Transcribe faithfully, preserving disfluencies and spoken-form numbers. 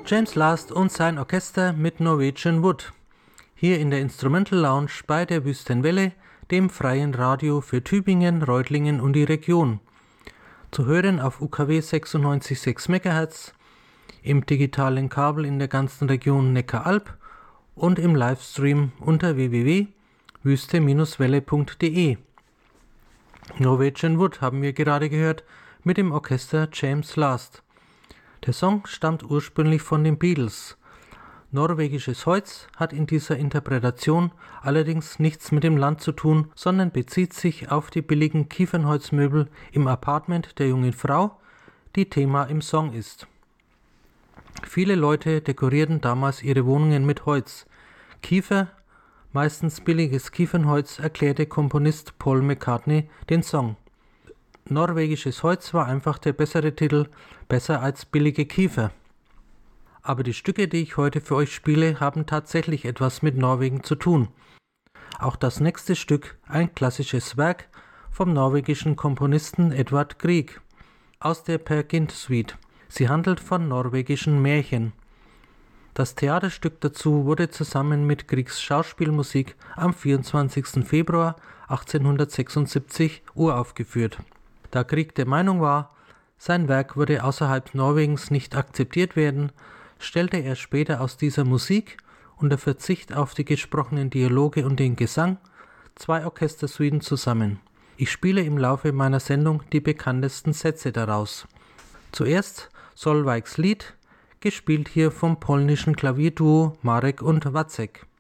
James Last und sein Orchester mit Norwegian Wood. Hier in der Instrumental Lounge bei der Wüstenwelle, dem freien Radio für Tübingen, Reutlingen und die Region. Zu hören auf U K W sechsundneunzig Komma sechs Megahertz, im digitalen Kabel in der ganzen Region Neckaralb und im Livestream unter w w w punkt wüste Bindestrich welle punkt d e. Norwegian Wood haben wir gerade gehört mit dem Orchester James Last. Der Song stammt ursprünglich von den Beatles. Norwegisches Holz hat in dieser Interpretation allerdings nichts mit dem Land zu tun, sondern bezieht sich auf die billigen Kiefernholzmöbel im Apartment der jungen Frau, die Thema im Song ist. Viele Leute dekorierten damals ihre Wohnungen mit Holz. Kiefer, meistens billiges Kiefernholz, erklärte Komponist Paul McCartney den Song. Norwegisches Holz war einfach der bessere Titel, besser als billige Kiefer. Aber die Stücke, die ich heute für euch spiele, haben tatsächlich etwas mit Norwegen zu tun. Auch das nächste Stück, ein klassisches Werk vom norwegischen Komponisten Edvard Grieg aus der Peer Gynt Suite. Sie handelt von norwegischen Märchen. Das Theaterstück dazu wurde zusammen mit Griegs Schauspielmusik am vierundzwanzigsten Februar achtzehnhundertsechsundsiebzig uraufgeführt. Da Grieg der Meinung war, sein Werk würde außerhalb Norwegens nicht akzeptiert werden, stellte er später aus dieser Musik unter Verzicht auf die gesprochenen Dialoge und den Gesang zwei Orchestersuiten zusammen. Ich spiele im Laufe meiner Sendung die bekanntesten Sätze daraus. Zuerst Solveigs Lied, gespielt hier vom polnischen Klavierduo Marek und Wacek.